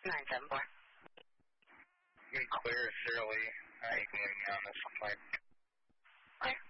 974. Clear, Shirley. I can on this flight. Clear.